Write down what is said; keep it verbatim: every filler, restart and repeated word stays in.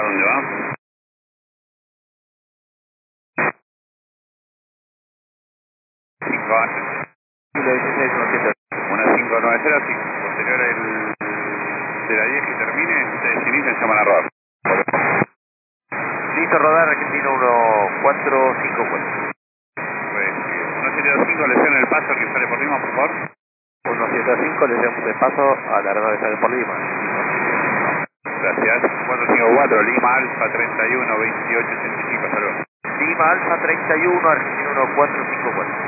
dónde va? cinco A. Una cinco nueve cero, si posterior el de la diez que termine, ustedes inician, llaman a rodar. Listo, rodar, Argentino uno cuatro cinco cuatro. Pues, uno siete dos cinco, le cierran el paso que sale por Lima, por favor. uno siete cinco, le damos el paso a la aeronave que sale por Lima. Gracias. cuatro cinco cuatro, Lima Alfa treinta y uno veintiocho ochenta y cinco, saludos. Lima Alfa treinta y uno, Argentino uno cuatro cinco cuatro.